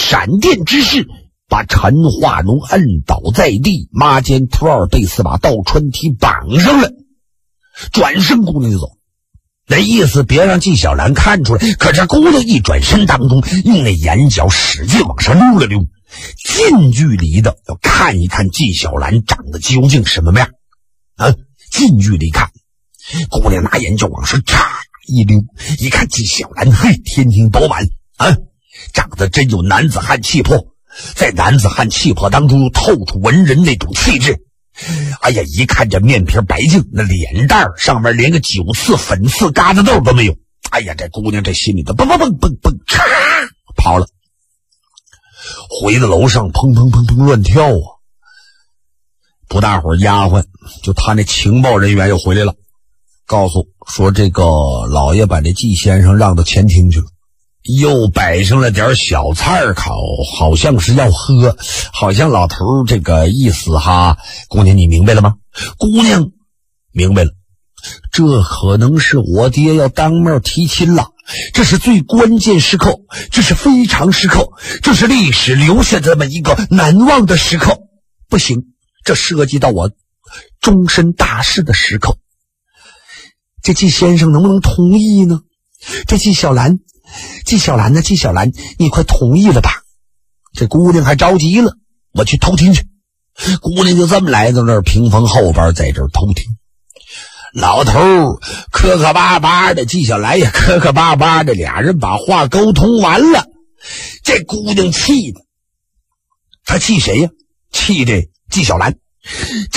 闪电之势，把陈化农摁倒在地，麻尖徒儿被4把倒穿蹄绑上了，转身姑娘就走。那意思别让纪晓岚看出来，可这姑娘一转身当中，用那眼角使劲往上溜了溜，近距离的要看一看纪晓岚长得究竟什么样啊！近距离看，姑娘拿眼就往上嚓一溜，一看纪晓岚，嘿，天庭饱满啊，长得真有男子汉气魄，在男子汉气魄当中又透出文人那种气质。哎呀，一看这面皮白净，那脸蛋上面连个酒刺粉刺疙瘩豆都没有。哎呀，这姑娘这心里头蹦蹦蹦蹦蹦，嚓跑了，回到楼上砰砰砰砰乱跳啊！不大会儿，丫鬟就他那情报人员又回来了，告诉说这个老爷把这纪先生让到前厅去了，又摆上了点小菜烤，好像是要喝，好像老头这个意思哈。姑娘你明白了吗？姑娘明白了，这可能是我爹要当面提亲了，这是最关键时刻，这是非常时刻，这是历史留下这么一个难忘的时刻。不行，这涉及到我终身大事的时刻，这纪先生能不能同意呢？这纪晓岚呢？纪晓岚，你快同意了吧？这姑娘还着急了，我去偷听去。姑娘就这么来到那儿屏风后边，在这儿偷听。老头磕磕巴巴的，纪晓岚也磕磕巴巴的，俩人把话沟通完了。这姑娘气的，她气谁呀？气这纪晓岚。